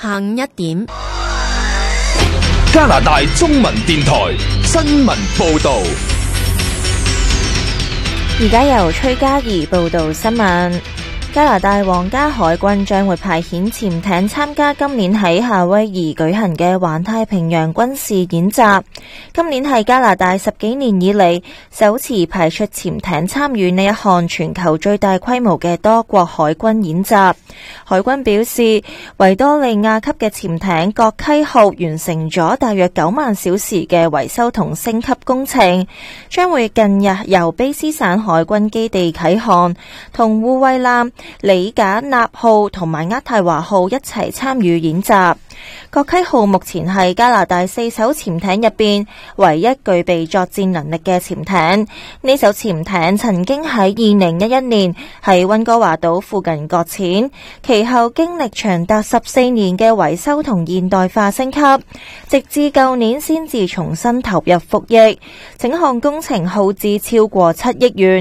下午1點， 加拿大中文電台新聞報道。 而家由崔嘉怡報道新聞。加拿大皇家海軍將會派遣潛艇參加今年喺夏威夷舉行嘅環太平洋軍事演習。今年係加拿大10幾年以嚟首次派出潛艇參與呢一項全球最大規模嘅多國海軍演習。海軍表示，維多利亞級嘅潛艇國溪號完成咗大約9萬小時嘅維修同升級工程，將會近日由卑斯省海軍基地啟航，同護衛艦里賈納號同埋渥太華號一齊參與演習。國溪號目前係加拿大4艘潛艇入邊唯一具備作戰能力嘅潛艇。呢艘潛艇曾經喺2011年喺溫哥華島附近擱淺，其後經歷長達14年嘅維修同現代化升級，直至舊年先至重新投入服役。整項工程耗資超過7億元。